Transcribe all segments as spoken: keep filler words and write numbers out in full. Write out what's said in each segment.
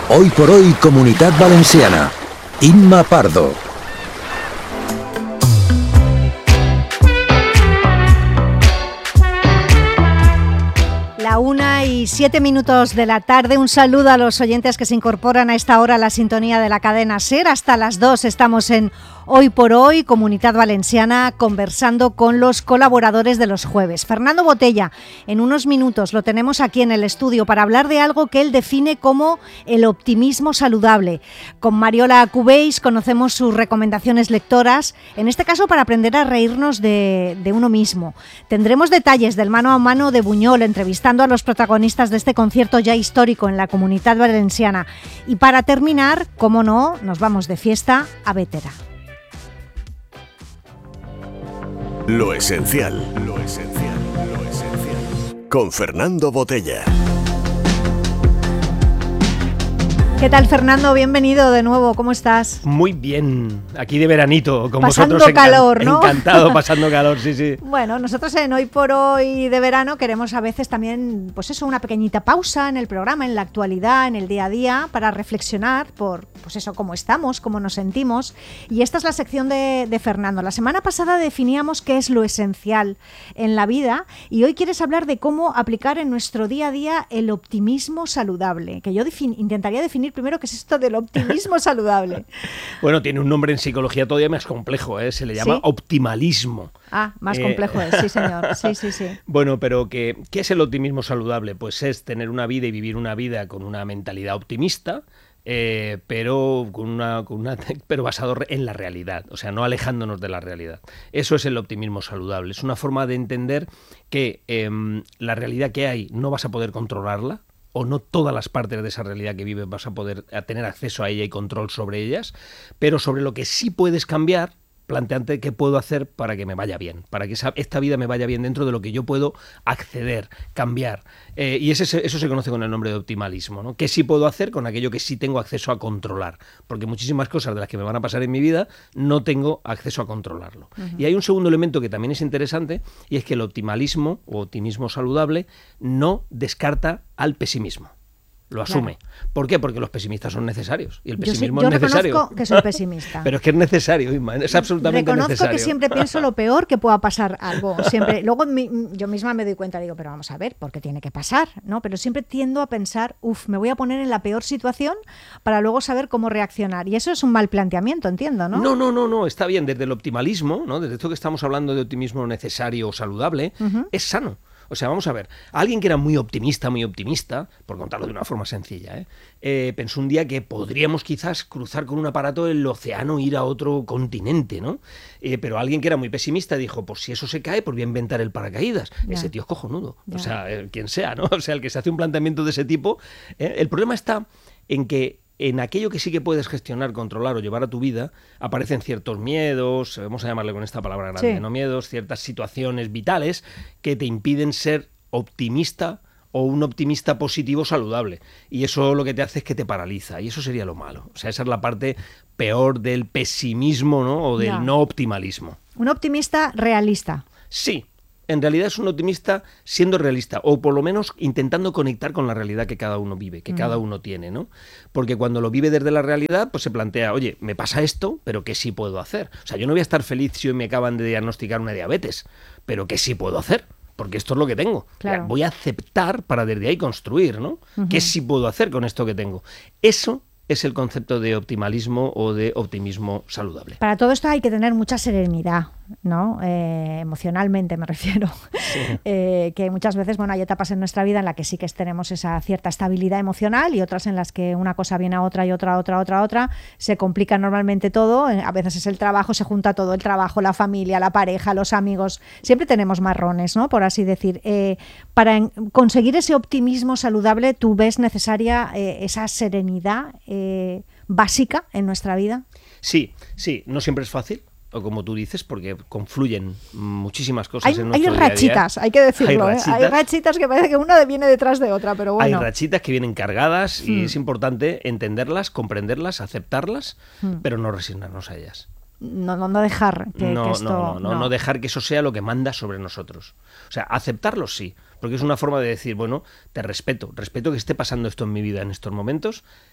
Hoy por hoy, Comunitat Valenciana. Imma Pardo. La una y siete minutos de la tarde. Un saludo a los oyentes que se incorporan a esta hora a la sintonía de la cadena SER. Hasta las dos estamos en Hoy por Hoy, Comunitat Valenciana, conversando con los colaboradores de los jueves. Fernando Botella, en unos minutos lo tenemos aquí en el estudio para hablar de algo que él define como el optimismo saludable. Con Mariola Cubells conocemos sus recomendaciones lectoras, en este caso para aprender a reírnos de, de uno mismo. Tendremos detalles del mano a mano de Buñol, entrevistando a los protagonistas de este concierto ya histórico en la Comunitat Valenciana. Y para terminar, como no, nos vamos de fiesta a Bétera. Lo esencial, lo esencial, lo esencial. Con Fernando Botella. ¿Qué tal, Fernando? Bienvenido de nuevo, ¿cómo estás? Muy bien, aquí de veranito, con pasando vosotros. calor, encan- ¿no? Encantado, pasando calor, sí, sí. Bueno, nosotros en Hoy por Hoy de verano queremos a veces también, pues eso, una pequeñita pausa en el programa, en la actualidad, en el día a día, para reflexionar por, pues eso, cómo estamos, cómo nos sentimos. Y esta es la sección de, de Fernando. La semana pasada definíamos qué es lo esencial en la vida y hoy quieres hablar de cómo aplicar en nuestro día a día el optimismo saludable, que yo defin- intentaría definir primero qué es esto del optimismo saludable. Bueno, tiene un nombre en psicología todavía más complejo, ¿eh? Se le llama ¿Sí? optimalismo. Ah, más Eh, complejo es, sí señor, sí, sí, sí. Bueno, pero ¿qué, ¿qué es el optimismo saludable? Pues es tener una vida y vivir una vida con una mentalidad optimista, eh, pero con una, con una, pero basado en la realidad, o sea, no alejándonos de la realidad. Eso es el optimismo saludable. Es una forma de entender que eh, la realidad que hay no vas a poder controlarla, o no todas las partes de esa realidad que vives vas a poder tener acceso a ella y control sobre ellas, pero sobre lo que sí puedes cambiar, planteante qué puedo hacer para que me vaya bien, para que esa, esta vida me vaya bien dentro de lo que yo puedo acceder, cambiar. Eh, y ese, eso se conoce con el nombre de optimalismo, ¿no? ¿Qué sí puedo hacer con aquello que sí tengo acceso a controlar? Porque muchísimas cosas de las que me van a pasar en mi vida no tengo acceso a controlarlo. Uh-huh. Y hay un segundo elemento que también es interesante, y es que el optimalismo o optimismo saludable no descarta al pesimismo. Lo asume. Claro. ¿Por qué? Porque los pesimistas son necesarios y el pesimismo yo, sí, yo es necesario. Yo reconozco que soy pesimista. Pero es que es necesario, Isma, es absolutamente reconozco necesario. Reconozco que siempre pienso lo peor que pueda pasar algo. Siempre. Luego mi, yo misma me doy cuenta, digo, pero vamos a ver, ¿por qué tiene que pasar? ¿No? Pero siempre tiendo a pensar, uff, me voy a poner en la peor situación para luego saber cómo reaccionar. Y eso es un mal planteamiento, entiendo, ¿no? No, no, no, no, está bien. Desde el optimalismo, ¿no? Desde esto que estamos hablando de optimismo necesario o saludable, uh-huh. es sano. O sea, vamos a ver, alguien que era muy optimista, muy optimista, por contarlo de una forma sencilla, ¿eh? Eh, pensó un día que podríamos quizás cruzar con un aparato el océano e ir a otro continente, ¿no? Eh, pero alguien que era muy pesimista dijo, pues si eso se cae, pues voy a inventar el paracaídas. Ya. Ese tío es cojonudo, ya. O sea, eh, quien sea, ¿no? O sea, el que se hace un planteamiento de ese tipo. ¿eh? El problema está en que en aquello que sí que puedes gestionar, controlar o llevar a tu vida, aparecen ciertos miedos, vamos a llamarle con esta palabra grande, sí. no miedos, ciertas situaciones vitales que te impiden ser optimista o un optimista positivo saludable. Y eso lo que te hace es que te paraliza, y eso sería lo malo. O sea, esa es la parte peor del pesimismo, ¿no? O del no, no optimalismo. Un optimista realista. Sí. En realidad es un optimista siendo realista, o por lo menos intentando conectar con la realidad que cada uno vive, que mm. cada uno tiene, ¿no? Porque cuando lo vive desde la realidad, pues se plantea, oye, me pasa esto, pero ¿qué sí puedo hacer? O sea, yo no voy a estar feliz si hoy me acaban de diagnosticar una diabetes, pero ¿qué sí puedo hacer? Porque esto es lo que tengo. Claro. Voy a aceptar para desde ahí construir, ¿no? Uh-huh. ¿Qué sí puedo hacer con esto que tengo? Eso es el concepto de optimalismo o de optimismo saludable. Para todo esto hay que tener mucha serenidad, ¿no? Eh, emocionalmente me refiero. Sí. Eh, que muchas veces, bueno, hay etapas en nuestra vida en las que sí que tenemos esa cierta estabilidad emocional y otras en las que una cosa viene a otra y otra, otra, otra, otra. Se complica normalmente todo. A veces es el trabajo, se junta todo, el trabajo, la familia, la pareja, los amigos. Siempre tenemos marrones, ¿no? Por así decir. Eh, para en, conseguir ese optimismo saludable, ¿tú ves necesaria eh, esa serenidad eh, básica en nuestra vida? Sí, sí. No siempre es fácil. O como tú dices, porque confluyen muchísimas cosas hay, en nuestro hay día a día. rachitas, hay que decirlo. Hay rachitas, ¿eh? Hay rachitas que parece que una viene detrás de otra, pero bueno. Hay rachitas que vienen cargadas y hmm. es importante entenderlas, comprenderlas, aceptarlas, hmm. pero no resignarnos a ellas. No, no, no dejar que, no, que esto... No no, no, no, no dejar que eso sea lo que manda sobre nosotros. O sea, aceptarlo sí, porque es una forma de decir, bueno, te respeto, respeto que esté pasando esto en mi vida en estos momentos,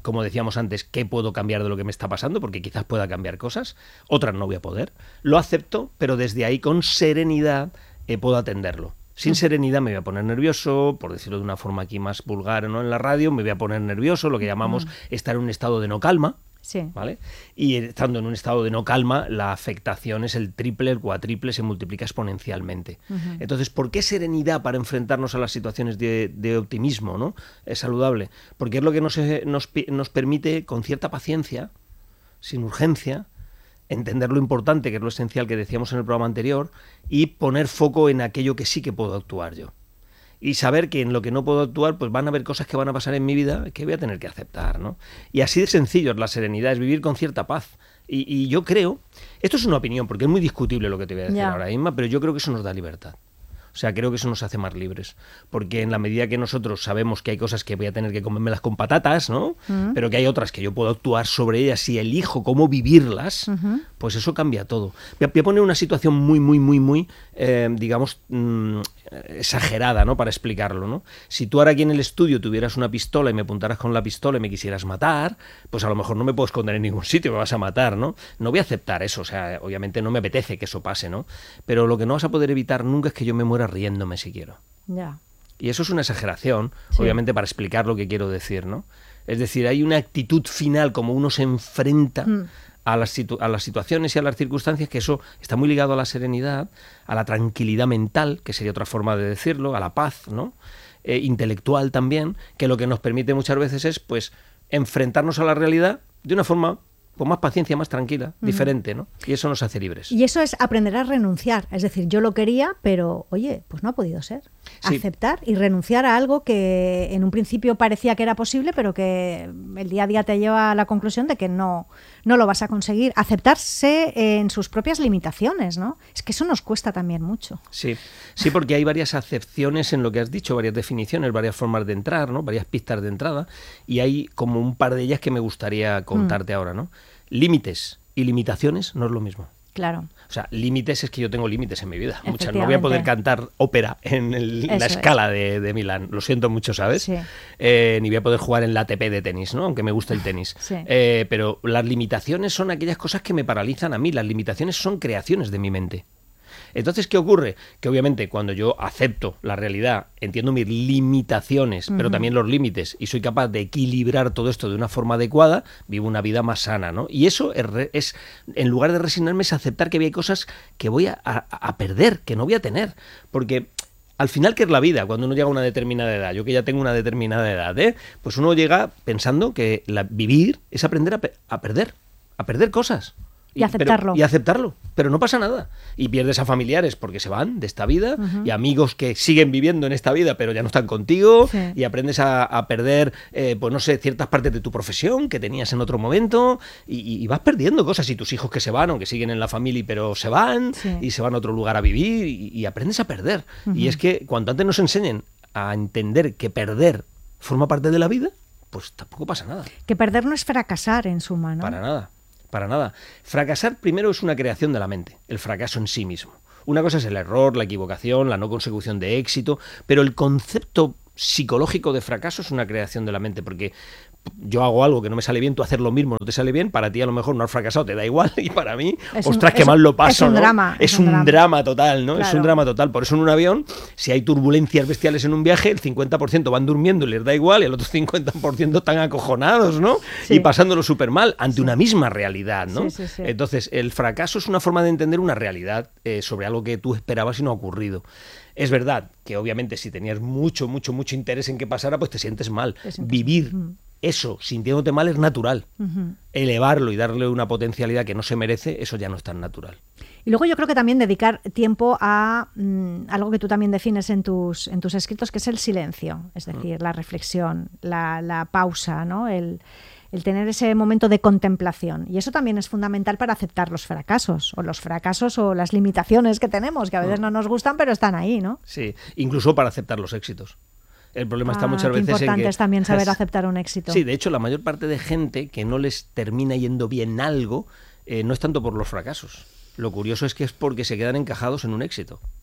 como decíamos antes, qué puedo cambiar de lo que me está pasando, porque quizás pueda cambiar cosas, otras no voy a poder. Lo acepto, pero desde ahí con serenidad eh, puedo atenderlo. Sin serenidad me voy a poner nervioso, por decirlo de una forma aquí más vulgar, ¿no? En la radio me voy a poner nervioso, lo que llamamos mm. estar en un estado de no calma. Sí. ¿Vale? Y estando en un estado de no calma, la afectación es el triple, el cuatriple, se multiplica exponencialmente. Uh-huh. Entonces, ¿por qué serenidad para enfrentarnos a las situaciones de, de optimismo, ¿no? Es saludable, porque es lo que nos, nos, nos permite, con cierta paciencia, sin urgencia, entender lo importante, que es lo esencial que decíamos en el programa anterior, y poner foco en aquello que sí que puedo actuar yo. Y saber que en lo que no puedo actuar, pues van a haber cosas que van a pasar en mi vida que voy a tener que aceptar, ¿no? Y así de sencillo es la serenidad, es vivir con cierta paz. Y, y yo creo, esto es una opinión, porque es muy discutible lo que te voy a decir yeah. ahora, Inma, pero yo creo que eso nos da libertad. O sea, creo que eso nos hace más libres, porque en la medida que nosotros sabemos que hay cosas que voy a tener que comérmelas con patatas, ¿no? Uh-huh. Pero que hay otras que yo puedo actuar sobre ellas y elijo cómo vivirlas, uh-huh. pues eso cambia todo. Voy a poner una situación muy, muy, muy, muy, eh, digamos, mmm, exagerada, ¿no? Para explicarlo, ¿no? Si tú ahora aquí en el estudio tuvieras una pistola y me apuntaras con la pistola y me quisieras matar, pues a lo mejor no me puedo esconder en ningún sitio, me vas a matar, ¿no? No voy a aceptar eso, o sea, obviamente no me apetece que eso pase, ¿no? Pero lo que no vas a poder evitar nunca es que yo me muera riéndome si quiero. Ya. Y eso es una exageración, sí. obviamente, para explicar lo que quiero decir, ¿no? Es decir, hay una actitud final, como uno se enfrenta mm. a, las situ- a las situaciones y a las circunstancias, que eso está muy ligado a la serenidad, a la tranquilidad mental, que sería otra forma de decirlo, a la paz, ¿no? Eh, intelectual también, que lo que nos permite muchas veces es, pues, enfrentarnos a la realidad de una forma con más paciencia, más tranquila, uh-huh. diferente, ¿no? Y eso nos hace libres. Y eso es aprender a renunciar. Es decir, yo lo quería, pero, oye, pues no ha podido ser. Sí. Aceptar y renunciar a algo que en un principio parecía que era posible, pero que el día a día te lleva a la conclusión de que no, no lo vas a conseguir. Aceptarse en sus propias limitaciones, ¿no? Es que eso nos cuesta también mucho. Sí, sí, porque hay varias acepciones en lo que has dicho, varias definiciones, varias formas de entrar, ¿no? Varias pistas de entrada, y hay como un par de ellas que me gustaría contarte mm. ahora, ¿no? Límites y limitaciones no es lo mismo. Claro. O sea, límites es que yo tengo límites en mi vida. Muchas. No voy a poder cantar ópera en el, la escala de, de Milán. Lo siento mucho, ¿sabes? Sí. Eh, ni voy a poder jugar en la A T P de tenis, ¿no? Aunque me gusta el tenis. Sí. Eh, pero las limitaciones son aquellas cosas que me paralizan a mí. Las limitaciones son creaciones de mi mente. Entonces, ¿qué ocurre? Que obviamente cuando yo acepto la realidad, entiendo mis limitaciones, uh-huh. pero también los límites, y soy capaz de equilibrar todo esto de una forma adecuada, vivo una vida más sana, ¿no? Y eso es, es en lugar de resignarme, es aceptar que hay cosas que voy a, a, a perder, que no voy a tener, porque al final, ¿qué es la vida? Cuando uno llega a una determinada edad, yo que ya tengo una determinada edad, ¿eh? Pues uno llega pensando que la, vivir es aprender a, pe- a perder, a perder cosas. Y aceptarlo. Pero, y aceptarlo, pero no pasa nada. Y pierdes a familiares porque se van de esta vida, uh-huh. y amigos que siguen viviendo en esta vida pero ya no están contigo, sí. y aprendes a, a perder, eh, pues no sé, ciertas partes de tu profesión que tenías en otro momento, y, y vas perdiendo cosas, y tus hijos que se van, aunque siguen en la familia pero se van, sí. y se van a otro lugar a vivir, y, y aprendes a perder. Uh-huh. Y es que cuanto antes nos enseñen a entender que perder forma parte de la vida, pues tampoco pasa nada. Que perder no es fracasar en suma, ¿no? Para nada. Para nada. Fracasar primero es una creación de la mente, el fracaso en sí mismo. Una cosa es el error, la equivocación, la no consecución de éxito, pero el concepto psicológico de fracaso es una creación de la mente, porque yo hago algo que no me sale bien, tú haces lo mismo, no te sale bien, para ti a lo mejor no has fracasado, te da igual, y para mí, es ostras, un, qué mal lo paso, es un ¿no? drama, es, es un, un drama. drama total, ¿no? Claro. Es un drama total. Por eso en un avión, si hay turbulencias bestiales en un viaje, el cincuenta por ciento van durmiendo y les da igual, y el otro cincuenta por ciento están acojonados, ¿no? Sí. Y pasándolo súper mal ante sí. una misma realidad, ¿no? Sí, sí, sí. Entonces, el fracaso es una forma de entender una realidad eh, sobre algo que tú esperabas y no ha ocurrido. Es verdad que obviamente si tenías mucho, mucho, mucho interés en que pasara, pues te sientes mal. Vivir mm. eso, sintiéndote mal, es natural. Uh-huh. Elevarlo y darle una potencialidad que no se merece, eso ya no es tan natural. Y luego yo creo que también dedicar tiempo a mmm, algo que tú también defines en tus, en tus escritos, que es el silencio. Es decir, uh-huh. la reflexión, la, la pausa, ¿no? El... el tener ese momento de contemplación. Y eso también es fundamental para aceptar los fracasos, o los fracasos o las limitaciones que tenemos, que a veces no nos gustan, pero están ahí, ¿no? Sí, incluso para aceptar los éxitos. El problema está ah, muchas veces en que... importante es también saber aceptar un éxito. Sí, de hecho, la mayor parte de gente que no les termina yendo bien algo, eh, no es tanto por los fracasos. Lo curioso es que es porque se quedan encajados en un éxito.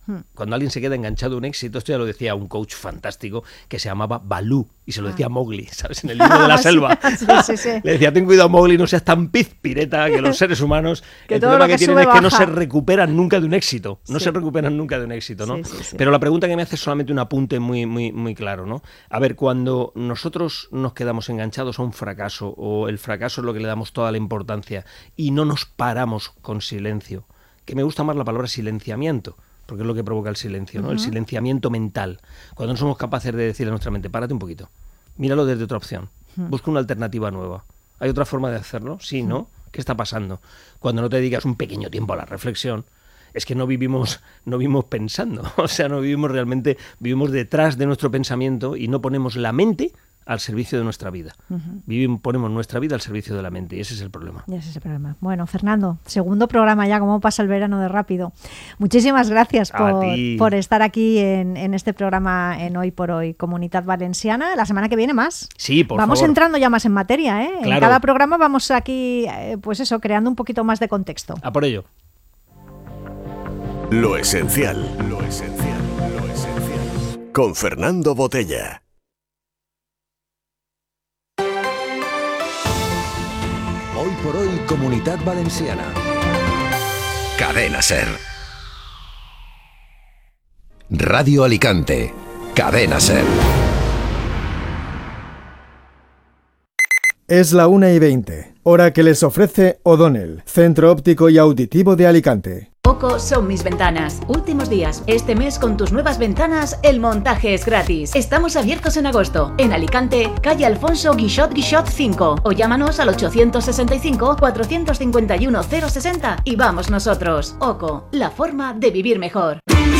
Cuando alguien se queda enganchado a un éxito, esto ya lo decía un coach fantástico que se llamaba Balú, y se lo decía a Mowgli, ¿sabes? En el libro de la selva. Sí, sí, sí. Le decía, ten cuidado, Mowgli, no seas tan pizpireta, que los seres humanos, que el todo problema lo que que tienen sube, es que no baja. se recuperan nunca de un éxito. No Sí. se recuperan nunca de un éxito, ¿no? Sí, sí, sí. Pero la pregunta que me hace es solamente un apunte muy, muy, muy claro, ¿no? A ver, cuando nosotros nos quedamos enganchados a un fracaso, o el fracaso es lo que le damos toda la importancia, y no nos paramos con silencio, que me gusta más la palabra silenciamiento, porque es lo que provoca el silencio, ¿no? Uh-huh. El silenciamiento mental. Cuando no somos capaces de decirle a nuestra mente, párate un poquito, míralo desde otra opción, uh-huh. busca una alternativa nueva. ¿Hay otra forma de hacerlo? Sí, ¿no? Uh-huh. ¿Qué está pasando? Cuando no te dedicas un pequeño tiempo a la reflexión, es que no vivimos, no vivimos pensando, o sea, no vivimos realmente, vivimos detrás de nuestro pensamiento y no ponemos la mente al servicio de nuestra vida. Uh-huh. Vivimos, ponemos nuestra vida al servicio de la mente, y ese es el problema. Y ese es el problema. Bueno, Fernando, segundo programa ya, cómo pasa el verano de rápido. Muchísimas gracias por, por estar aquí en, en este programa en Hoy por Hoy, Comunitat Valenciana. La semana que viene más. Sí, por Vamos favor. entrando ya más en materia, ¿eh? Claro. En cada programa vamos aquí, eh, pues eso, creando un poquito más de contexto. A por ello. Lo esencial, lo esencial, lo esencial. Con Fernando Botella. Hoy por hoy, Comunitat Valenciana. Cadena Ser. Radio Alicante. Cadena Ser. Es la una y veinte, hora que les ofrece O'Donnell, Centro Óptico y Auditivo de Alicante. Oco son mis ventanas. Últimos días. Este mes con tus nuevas ventanas, el montaje es gratis. Estamos abiertos en agosto. En Alicante, calle Alfonso Guixot Guixot cinco. O llámanos al ochocientos sesenta y cinco, cuatrocientos cincuenta y uno, cero sesenta y vamos nosotros. Oco, la forma de vivir mejor.